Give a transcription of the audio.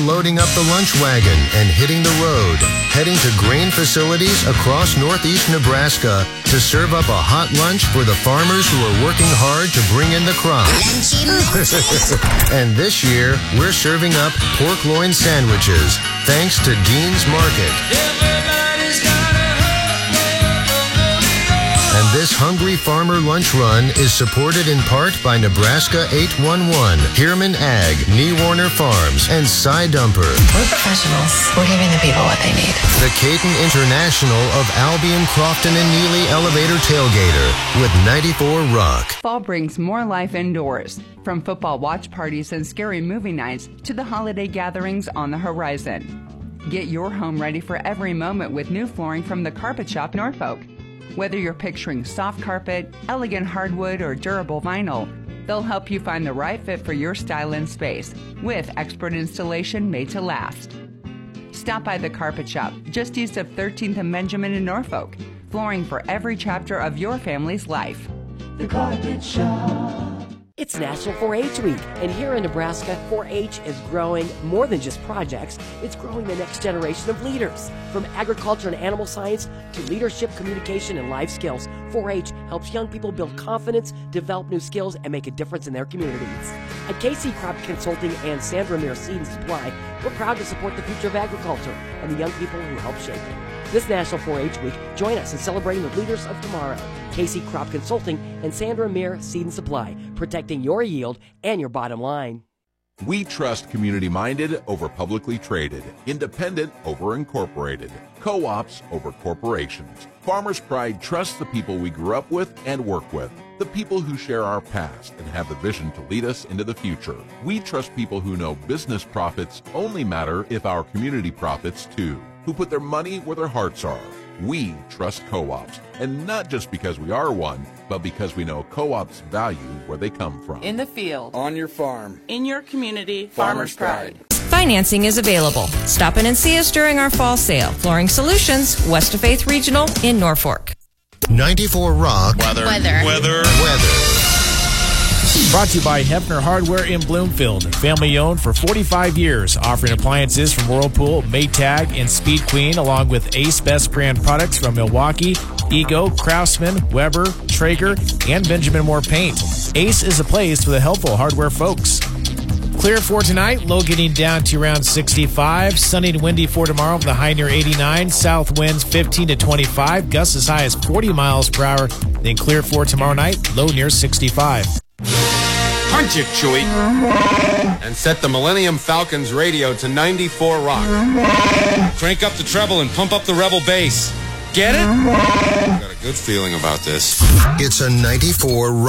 loading up the lunch wagon and hitting the road, heading to grain facilities across northeast Nebraska to serve up a hot lunch for the farmers who are working hard to bring in the crop. And this year, we're serving up pork loin sandwiches, thanks to Dean's Market. And this Hungry Farmer Lunch Run is supported in part by Nebraska 811, Hierman Ag, Nee Warner Farms, and Cy Dumper. We're professionals. We're giving the people what they need. The Caton International of Albion, Crofton, and Neely Elevator Tailgater with 94 Rock. Fall brings more life indoors. From football watch parties and scary movie nights to the holiday gatherings on the horizon. Get your home ready for every moment with new flooring from the Carpet Shop Norfolk. Whether you're picturing soft carpet, elegant hardwood, or durable vinyl, they'll help you find the right fit for your style and space with expert installation made to last. Stop by the Carpet Shop, just east of 13th and Benjamin in Norfolk. Flooring for every chapter of your family's life. The Carpet Shop. It's National 4-H Week, and here in Nebraska, 4-H is growing more than just projects. It's growing the next generation of leaders. From agriculture and animal science to leadership, communication, and life skills, 4-H helps young people build confidence, develop new skills, and make a difference in their communities. At KC Crop Consulting and Sandra Muir Seed and Supply, we're proud to support the future of agriculture and the young people who help shape it. This National 4-H Week, join us in celebrating the leaders of tomorrow. KC Crop Consulting and Sandra Muir Seed and Supply, protecting your yield and your bottom line. We trust community-minded over publicly traded, independent over incorporated, co-ops over corporations. Farmers Pride trusts the people we grew up with and work with, the people who share our past and have the vision to lead us into the future. We trust people who know business profits only matter if our community profits too, who put their money where their hearts are. We trust co-ops, and not just because we are one, but because we know co-ops value where they come from. In the field, on your farm, in your community, Farmers Pride. Financing is available. Stop in and see us during our fall sale. Flooring Solutions, West of 8th Regional in Norfolk. 94 Rock. Weather. Brought to you by Hefner Hardware in Bloomfield. Family owned for 45 years, offering appliances from Whirlpool, Maytag, and Speed Queen, along with Ace Best brand products from Milwaukee, Ego, Craftsman, Weber, Traeger, and Benjamin Moore Paint. Ace is a place for the helpful hardware folks. Clear for tonight, low getting down to around 65. Sunny and windy for tomorrow with a high near 89. South winds 15 to 25. Gusts as high as 40 miles per hour. Then clear for tomorrow night, low near 65. Punch it, Chewie. And set the Millennium Falcons radio to 94 Rock. Crank up the treble and pump up the Rebel bass. Get it? Got a good feeling about this. It's a 94 Rock.